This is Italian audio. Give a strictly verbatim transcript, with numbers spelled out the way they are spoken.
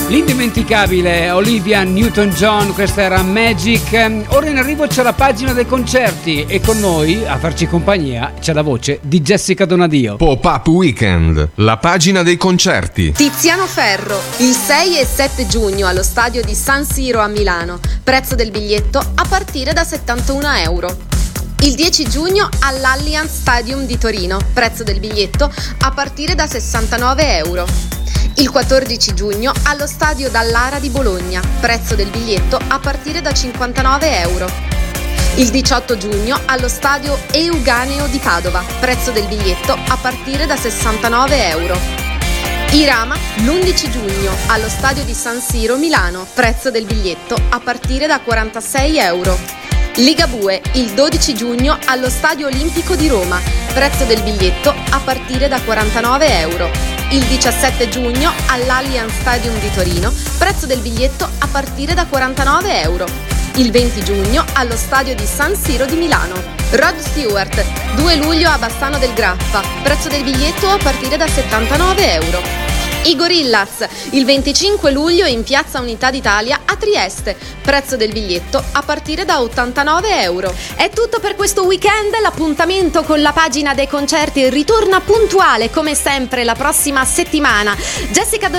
L'indimenticabile Olivia Newton-John, questa era Magic. Ora in arrivo c'è la pagina dei concerti e con noi a farci compagnia c'è la voce di Jessica Donadio. Pop-up Weekend, la pagina dei concerti. Tiziano Ferro, il sei e sette giugno allo stadio di San Siro a Milano, prezzo del biglietto a partire da settantuno euro. Il dieci giugno all'Allianz Stadium di Torino, prezzo del biglietto a partire da sessantanove euro. Il quattordici giugno allo stadio Dallara di Bologna, prezzo del biglietto a partire da cinquantanove euro. Il diciotto giugno allo stadio Euganeo di Padova, prezzo del biglietto a partire da sessantanove euro. Irama l'undici giugno allo stadio di San Siro Milano, prezzo del biglietto a partire da quarantasei euro. Ligabue il dodici giugno allo Stadio Olimpico di Roma, prezzo del biglietto a partire da quarantanove euro. Il diciassette giugno all'Allianz Stadium di Torino, prezzo del biglietto a partire da quarantanove euro. Il venti giugno allo Stadio di San Siro di Milano. Rod Stewart, due luglio a Bassano del Grappa, prezzo del biglietto a partire da settantanove euro. I Gorillaz, il venticinque luglio in Piazza Unità d'Italia a Trieste, prezzo del biglietto a partire da ottantanove euro. È tutto per questo weekend, l'appuntamento con la pagina dei concerti ritorna puntuale come sempre la prossima settimana. Jessica